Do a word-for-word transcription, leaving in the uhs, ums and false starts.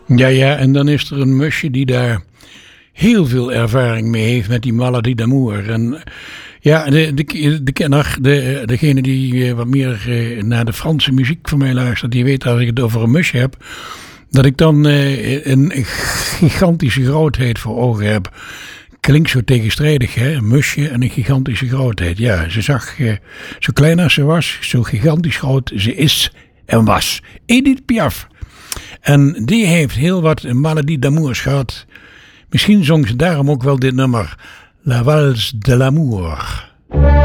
Ja, ja, en dan is er een musje die daar heel veel ervaring mee heeft met die maladie d'amour. En ja, de, de, de kenner, de, degene die wat meer naar de Franse muziek van mij luistert, die weet als ik het over een musje heb, dat ik dan een gigantische grootheid voor ogen heb. Klinkt zo tegenstrijdig, hè? Een musje en een gigantische grootheid. Ja, ze zag, zo klein als ze was, zo gigantisch groot ze is en was. Edith Piaf. En die heeft heel wat maladie d'amours gehad. Misschien zong ze daarom ook wel dit nummer. La Valse de l'amour.